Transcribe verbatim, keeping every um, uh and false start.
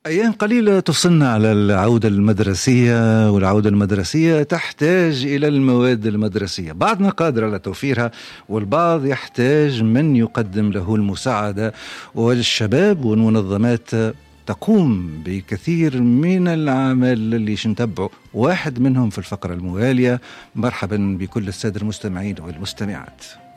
أيام قليلة تفصلنا على العودة المدرسية، والعودة المدرسية تحتاج إلى المواد المدرسية. بعضنا قادر على توفيرها، والبعض يحتاج من يقدم له المساعدة. والشباب والمنظمات تقوم بكثير من العمل اللي شنتبعه واحد منهم في الفقرة الموالية. مرحبا بكل السادة المستمعين والمستمعات.